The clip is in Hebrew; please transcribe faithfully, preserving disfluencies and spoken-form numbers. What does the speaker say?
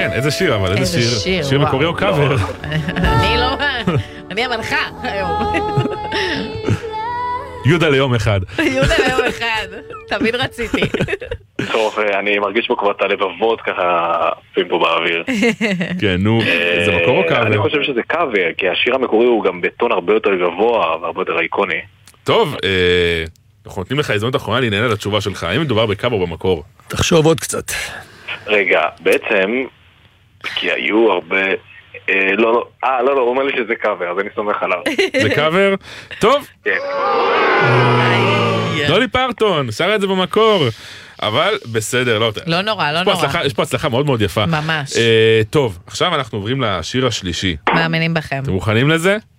כן, איזה שיר, אבל איזה איזה שיר? שיר, שיר וואו. מקורי או קאבר? אני לא... אני המנחה היום. יהודה ליום אחד. יהודה ליום אחד. תמיד רציתי. טוב, אני מרגיש פה כבר את הלבבות ככה עפים פה באוויר. כן, נו, זה מקור או קאבר? אני חושב שזה קאבר, כי השיר המקורי הוא גם בטון הרבה יותר גבוה והרבה יותר איקוני. טוב, אנחנו נותנים לך הזדמנות אחרונה להנהל לתשובה שלך. האם מדובר בקאבר במקור? תחשוב עוד קצת. רגע, בעצם, כי היו הרבה... לא, לא, אה, לא, לא, הוא אומר לי שזה קאבר, אז אני סומך עליו. זה קאבר? טוב. כן. דולי פרטון, שרה את זה במקור. אבל בסדר, לא... לא נורא, לא נורא. יש פה הצלחה מאוד מאוד יפה. ממש. טוב, עכשיו אנחנו עוברים לשיר השלישי. מאמינים בכם. אתם מוכנים לזה?